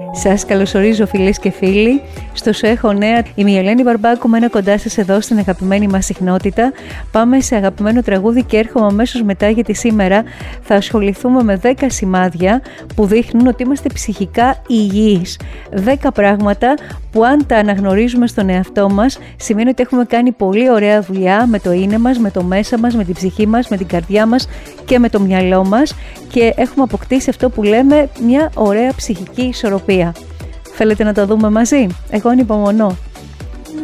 Σας καλωσορίζω φίλες και φίλοι στο Σου Έχω Νέα. Είμαι η Ελένη Μπαρμπάκου, μένω κοντά σας εδώ στην αγαπημένη μας συχνότητα. Πάμε σε αγαπημένο τραγούδι και έρχομαι αμέσως μετά, γιατί σήμερα θα ασχοληθούμε με 10 σημάδια που δείχνουν ότι είμαστε ψυχικά υγιείς. 10 πράγματα που αν τα αναγνωρίζουμε στον εαυτό μας σημαίνει ότι έχουμε κάνει πολύ ωραία δουλειά με το είναι μας, με το μέσα μας, με την ψυχή μας, με την καρδιά μας και με το μυαλό μας και έχουμε αποκτήσει αυτό που λέμε μια ωραία ψυχική ισορροπία. Θέλετε να το δούμε μαζί? Εγώ ανυπομονώ.